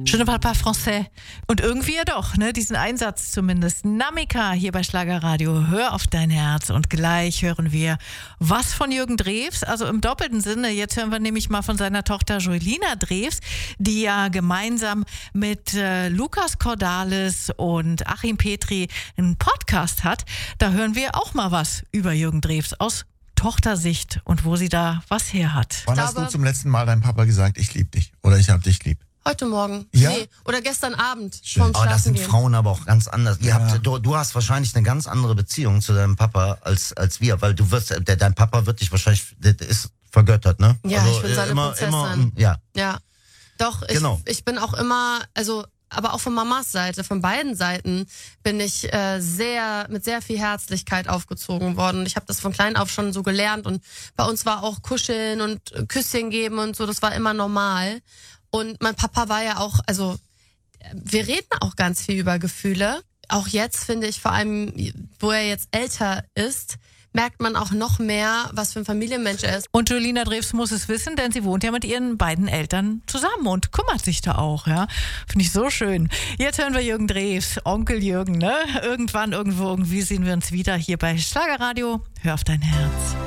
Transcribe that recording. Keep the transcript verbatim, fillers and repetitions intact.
Je ne parle pas français. Und irgendwie ja doch, ne? Diesen Einsatz zumindest. Namika hier bei Schlagerradio. Hör auf dein Herz. Und gleich hören wir was von Jürgen Drews. Also im doppelten Sinne. Jetzt hören wir nämlich mal von seiner Tochter Joelina Drews, die ja gemeinsam mit äh, Lukas Cordalis und Achim Petri einen Podcast hat. Da hören wir auch mal was über Jürgen Drews aus Tochtersicht und wo sie da was her hat. Wann hast du zum letzten Mal deinem Papa gesagt, ich liebe dich oder ich hab dich lieb? Heute Morgen. Ja? Nee, oder gestern Abend. Schön. Aber das sind Frauen aber auch ganz anders. Ihr Ja. habt, du, du hast wahrscheinlich eine ganz andere Beziehung zu deinem Papa als als wir, weil du wirst, der, dein Papa wird dich wahrscheinlich, der ist vergöttert, ne? Ja, ich bin seine immer, Prinzessin. immer, ja. Ja. Doch, ich, Genau. ich bin auch immer, also, aber auch von Mamas Seite, von beiden Seiten bin ich äh, sehr mit sehr viel Herzlichkeit aufgezogen worden. Und ich habe das von klein auf schon so gelernt und bei uns war auch Kuscheln und Küsschen geben und so, das war immer normal. Und mein Papa war ja auch, also wir reden auch ganz viel über Gefühle. Auch jetzt finde ich, vor allem, wo er jetzt älter ist, merkt man auch noch mehr, was für ein Familienmensch er ist. Und Joelina Drews muss es wissen, denn sie wohnt ja mit ihren beiden Eltern zusammen und kümmert sich da auch, ja. Finde ich so schön. Jetzt hören wir Jürgen Drews, Onkel Jürgen, ne? Irgendwann, irgendwo, irgendwie sehen wir uns wieder hier bei Schlagerradio. Hör auf dein Herz.